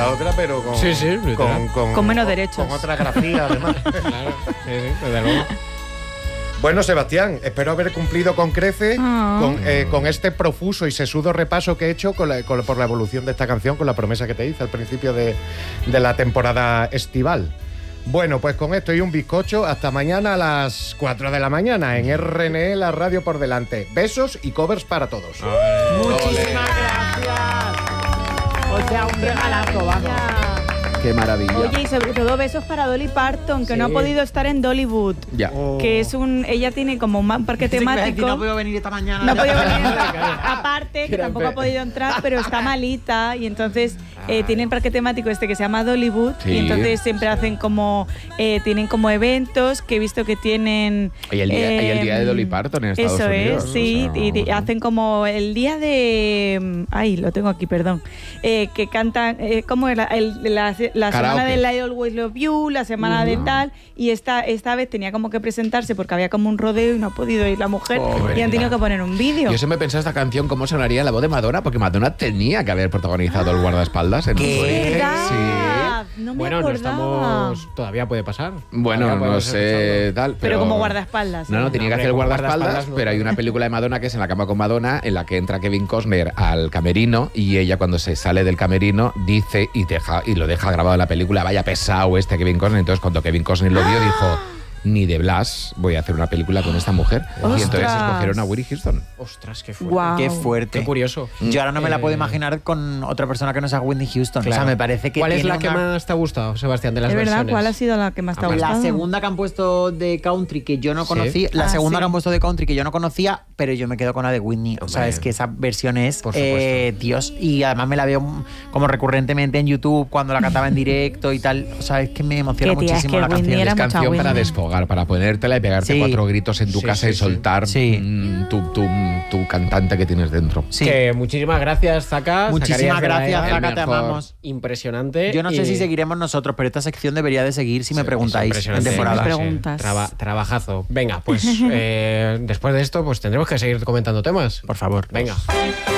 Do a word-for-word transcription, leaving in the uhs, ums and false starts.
la otra, pero con, sí, sí, con, con, con menos derechos. Con otra grafía, además. Claro, sí, sí, desde luego. Bueno, Sebastián, espero haber cumplido con creces Oh. con, eh, con este profuso y sesudo repaso que he hecho con la, con, por la evolución de esta canción, con la promesa que te hice al principio de, de la temporada estival. Bueno, pues con esto y un bizcocho, hasta mañana a las cuatro de la mañana en R N E, la radio por delante. Besos y covers para todos. Muchísimas gracias. O sea, un regalazo, vamos. Qué maravilla. Oye, y sobre todo besos para Dolly Parton, que Sí. no ha podido estar en Dollywood. Ya. Oh. Que es un... Ella tiene como un parque temático. No puedo venir esta mañana. No ha podido venir. Aparte, que Era tampoco ha fe- podido entrar, pero está malita. Y entonces eh, tienen parque temático este que se llama Dollywood. Sí. Y entonces siempre hacen como... Eh, tienen como eventos que he visto que tienen... Y el día, y el día de eh, Dolly Parton en Estados Eso Unidos. es, sí. O sea, y, y hacen como el día de... Ay, lo tengo aquí, perdón. Eh, que cantan... Eh, ¿Cómo era? El, la la semana Karaoke. del I Always Love You, la semana de tal, y esta, esta vez tenía como que presentarse porque había como un rodeo y no ha podido ir la mujer Pobre. y han tenido que poner un vídeo. Yo siempre he pensado esta canción cómo sonaría en la voz de Madonna, porque Madonna tenía que haber protagonizado el guardaespaldas en ¿Qué? su origen. ¿Verdad? No me Bueno, no acordaba. estamos... Todavía puede pasar. Bueno, Todavía no podemos sé, escucharlo. tal, pero... Pero como guardaespaldas. No, no, ¿eh? tenía que Hombre, hacer el como guardaespaldas, guardaespaldas, no. pero hay una película de Madonna que es En la cama con Madonna, en la que entra Kevin Costner al camerino y ella cuando se sale del camerino dice y deja y lo deja grabado en la película, vaya pesado este Kevin Costner. Entonces cuando Kevin Costner lo vio dijo, ni de Blas voy a hacer una película con esta mujer. ¡Ostras! Y entonces escogieron a Whitney Houston. Ostras, qué fuerte. Guau. Qué fuerte. Qué curioso. Yo ahora no me la puedo Eh, imaginar con otra persona que no sea Whitney Houston. O sea, Claro. me parece que ¿Cuál es tiene la que una- más te ha gustado, Sebastián, de las ¿Es verdad? versiones? ¿Cuál ha sido la que más te ha Ah, gustado? La segunda que han puesto de country que yo no Sí. conocía, la Ah, segunda sí. que han puesto de country que yo no conocía, pero yo me quedo con la de Whitney. O sea, Hombre. es que esa versión es Por eh, Dios. Y además me la veo como recurrentemente en YouTube cuando la cantaba en directo y tal. O sea, es que me emociona Qué tía, es muchísimo que la Whitney canción. era Es mucha canción para Whitney. desfogar, para ponértela y pegarte Sí. cuatro gritos en tu Sí, casa sí, y sí. soltar Sí. mm, tu, tu, tu cantante que tienes dentro. Sí. Que muchísimas gracias, Zaka. Muchísimas Zacarías gracias, Granada. Zaka, te mejor. amamos. Impresionante. Yo no sé y- si seguiremos nosotros, pero esta sección debería de seguir si me Sí, preguntáis es en impresionante. temporada. Sí, me preguntas. Traba- trabajazo. Venga, pues eh, después de esto, pues tendremos que seguir comentando temas. Por favor. Venga.